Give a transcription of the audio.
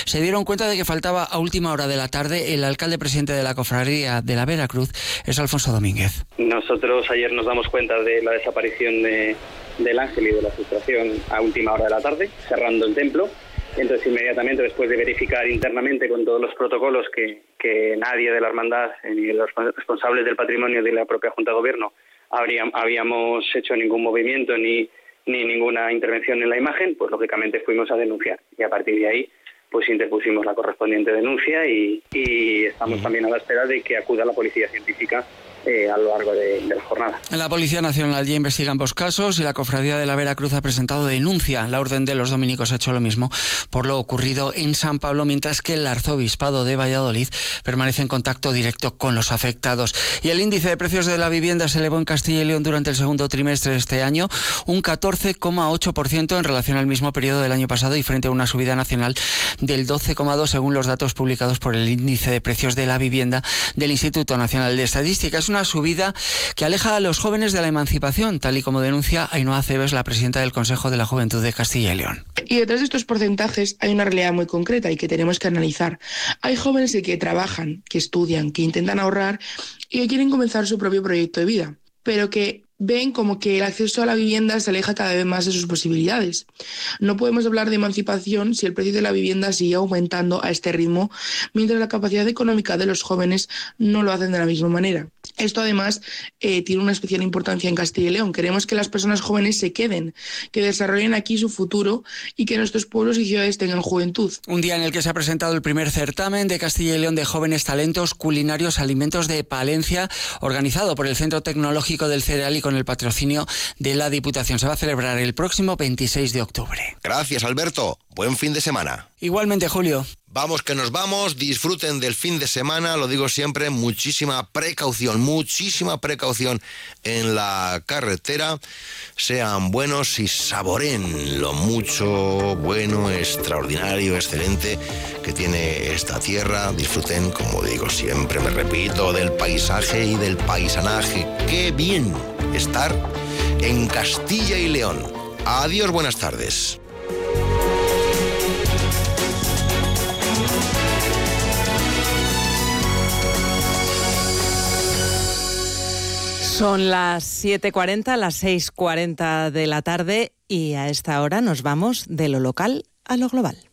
se dieron cuenta de que faltaba a última hora de la tarde. El alcalde presidente de la Cofradía de la Veracruz es Alfonso Domínguez. Nosotros ayer nos damos cuenta de la desaparición del ángel y de la frustración a última hora de la tarde, cerrando el templo. Entonces, inmediatamente, después de verificar internamente con todos los protocolos que nadie de la hermandad, ni los responsables del patrimonio de la propia Junta de Gobierno habíamos hecho ningún movimiento ni ninguna intervención en la imagen, pues lógicamente fuimos a denunciar. Y a partir de ahí, pues interpusimos la correspondiente denuncia y estamos también a la espera de que acuda la Policía Científica a lo largo de la jornada. La Policía Nacional ya investiga ambos casos y la Cofradía de la Veracruz ha presentado denuncia. La Orden de los Dominicos ha hecho lo mismo por lo ocurrido en San Pablo, mientras que el Arzobispado de Valladolid permanece en contacto directo con los afectados. Y el índice de precios de la vivienda se elevó en Castilla y León durante el segundo trimestre de este año un 14,8% en relación al mismo periodo del año pasado y frente a una subida nacional del 12,2% según los datos publicados por el índice de precios de la vivienda del Instituto Nacional de Estadística. Es una subida que aleja a los jóvenes de la emancipación, tal y como denuncia Ainhoa Cebes, la presidenta del Consejo de la Juventud de Castilla y León. Y detrás de estos porcentajes hay una realidad muy concreta y que tenemos que analizar. Hay jóvenes que trabajan, que estudian, que intentan ahorrar y que quieren comenzar su propio proyecto de vida, pero que ven como que el acceso a la vivienda se aleja cada vez más de sus posibilidades. No podemos hablar de emancipación si el precio de la vivienda sigue aumentando a este ritmo, mientras la capacidad económica de los jóvenes no lo hacen de la misma manera. Esto además tiene una especial importancia en Castilla y León. Queremos que las personas jóvenes se queden, que desarrollen aquí su futuro y que nuestros pueblos y ciudades tengan juventud. Un día en el que se ha presentado el primer certamen de Castilla y León de jóvenes talentos culinarios alimentos de Palencia, organizado por el Centro Tecnológico del Cereal y con el patrocinio de la Diputación. Se va a celebrar el próximo 26 de octubre. Gracias, Alberto. Buen fin de semana. Igualmente, Julio. Vamos que nos vamos, disfruten del fin de semana, lo digo siempre, muchísima precaución en la carretera. Sean buenos y saboren lo mucho, bueno, extraordinario, excelente que tiene esta tierra. Disfruten, como digo siempre, me repito, del paisaje y del paisanaje. ¡Qué bien estar en Castilla y León! Adiós, buenas tardes. Son las 7:40, las 6:40 de la tarde y a esta hora nos vamos de lo local a lo global.